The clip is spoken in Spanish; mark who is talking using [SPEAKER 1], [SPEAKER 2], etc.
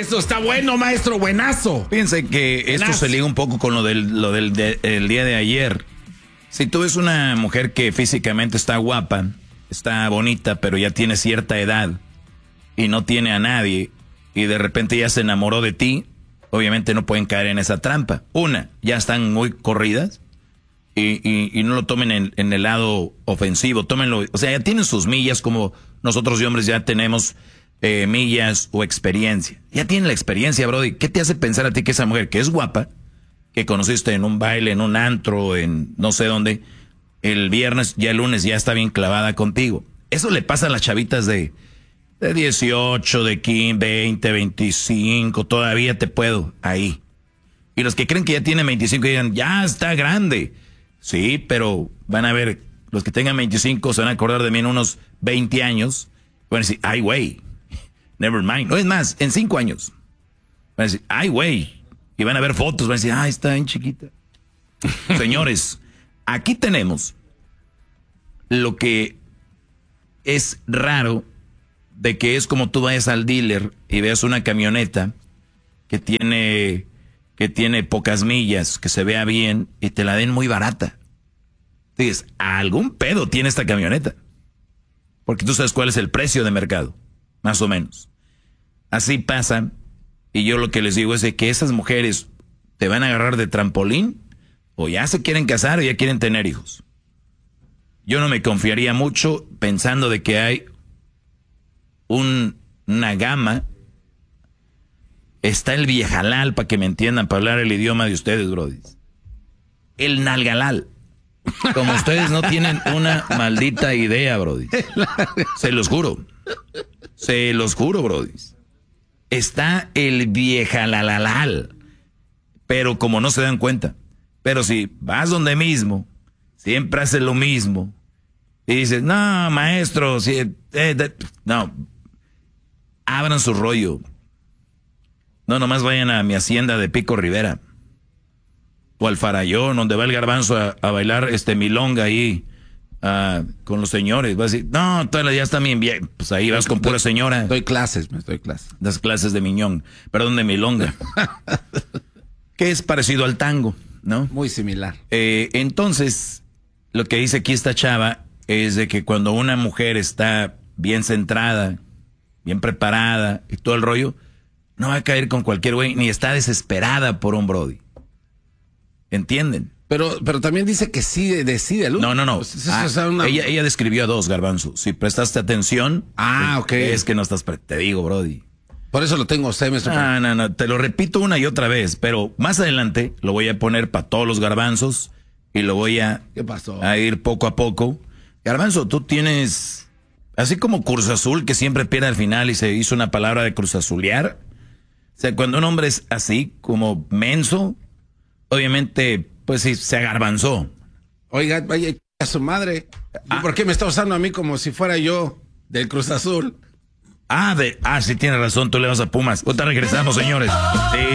[SPEAKER 1] Eso está bueno, maestro, buenazo.
[SPEAKER 2] Fíjense que esto se liga un poco con el día de ayer. Si tú ves una mujer que físicamente está guapa, está bonita, pero ya tiene cierta edad y no tiene a nadie, y de repente ya se enamoró de ti, obviamente no pueden caer en esa trampa. Una, ya están muy corridas y no lo tomen en el lado ofensivo, tómenlo, o sea, ya tienen sus millas como nosotros de hombres ya tenemos millas o experiencia. Ya tienen la experiencia, brody. ¿Qué te hace pensar a ti que esa mujer que es guapa, que conociste en un baile, en un antro, en no sé dónde, el viernes, ya el lunes ya está bien clavada contigo? Eso le pasa a las chavitas de 18, de 15, 20, 25, todavía te puedo, ahí. Y los que creen que ya tienen 25 digan, ya está grande. Sí, pero van a ver, los que tengan 25 se van a acordar de mí en unos 20 años. Van a decir, ay, güey, never mind. No es más, en 5 años. Van a decir, ay, güey. Y van a ver fotos, van a decir, ay, está bien chiquita. Señores, aquí tenemos lo que es raro de que es como tú vayas al dealer y veas una camioneta que tiene pocas millas, que se vea bien y te la den muy barata. Dices, algún pedo tiene esta camioneta. Porque tú sabes cuál es el precio de mercado, más o menos. Así pasa, y yo lo que les digo es de que esas mujeres te van a agarrar de trampolín, o ya se quieren casar o ya quieren tener hijos. Yo no me confiaría mucho pensando de que hay una gama. Está el viejalal, para que me entiendan, para hablar el idioma de ustedes, brody. El nalgalal. Como ustedes no tienen una maldita idea, brody. Se los juro. Se los juro, brody. Está el viejalalal. Pero como no se dan cuenta. Pero si vas donde mismo, siempre haces lo mismo. Y dices, no, maestro, no. Abran su rollo. No, nomás vayan a mi hacienda de Pico Rivera. O al Farallón, donde va el Garbanzo a bailar milonga ahí con los señores. Vas a decir, no, todas ya están bien. Pues ahí vas con pura señora.
[SPEAKER 1] Doy clases.
[SPEAKER 2] Das clases de miñón, perdón, de milonga. Que es parecido al tango, ¿no?
[SPEAKER 1] Muy similar.
[SPEAKER 2] Entonces, lo que dice aquí esta chava es de que cuando una mujer está bien centrada, bien preparada y todo el rollo, no va a caer con cualquier güey, ni está desesperada por un brody. ¿Entienden?
[SPEAKER 1] Pero también dice que sí decide el uno.
[SPEAKER 2] No.
[SPEAKER 1] Pues
[SPEAKER 2] ella describió a dos, Garbanzo. Si prestaste atención,
[SPEAKER 1] ok.
[SPEAKER 2] Es que no estás... Te digo, brody.
[SPEAKER 1] Por eso lo tengo usted, maestro.
[SPEAKER 2] No. Te lo repito una y otra vez, pero más adelante lo voy a poner para todos los garbanzos y lo voy
[SPEAKER 1] ¿Qué pasó?
[SPEAKER 2] a ir poco a poco. Garbanzo, tú tienes... Así como Cruz Azul, que siempre pierde al final y se hizo una palabra de Cruz Azulear. O sea, cuando un hombre es así, como menso, obviamente, pues sí, se agarbanzó.
[SPEAKER 1] Oiga, vaya a su madre. ¿Por qué me está usando a mí como si fuera yo del Cruz Azul?
[SPEAKER 2] Sí, tiene razón, tú le vas a Pumas. Ahorita regresamos, señores. Sí.